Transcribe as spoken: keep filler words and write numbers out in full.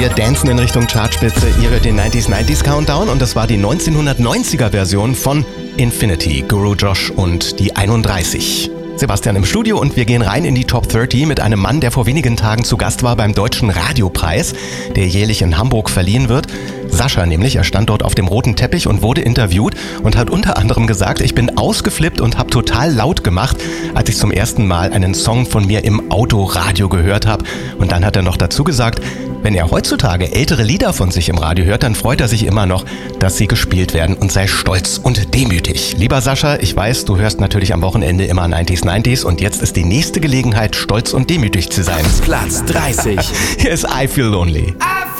Wir dancen in Richtung Chartspitze. Ihr hört den neunziger neunziger Countdown und das war die neunzehnhundertneunziger Version von Infinity, Guru Josh und die einunddreißig. Sebastian im Studio und wir gehen rein in die Top dreißig mit einem Mann, der vor wenigen Tagen zu Gast war beim Deutschen Radiopreis, der jährlich in Hamburg verliehen wird. Sascha nämlich, er stand dort auf dem roten Teppich und wurde interviewt und hat unter anderem gesagt, ich bin ausgeflippt und habe total laut gemacht, als ich zum ersten Mal einen Song von mir im Autoradio gehört habe. Und dann hat er noch dazu gesagt, wenn er heutzutage ältere Lieder von sich im Radio hört, dann freut er sich immer noch, dass sie gespielt werden und sei stolz und demütig. Lieber Sascha, ich weiß, du hörst natürlich am Wochenende immer neunziger neunziger und jetzt ist die nächste Gelegenheit, stolz und demütig zu sein. Platz dreißig. Hier ist I Feel Lonely. I